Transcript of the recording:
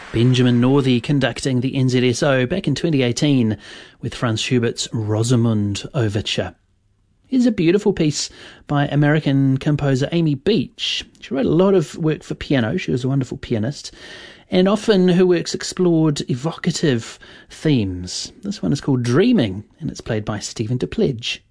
Benjamin Northey conducting the NZSO back in 2018 with Franz Schubert's Rosamunde Overture. Here's a beautiful piece by American composer Amy Beach. She wrote a lot of work for piano. She was a wonderful pianist. And often her works explored evocative themes. This one is called Dreaming, and it's played by Stephen DePledge.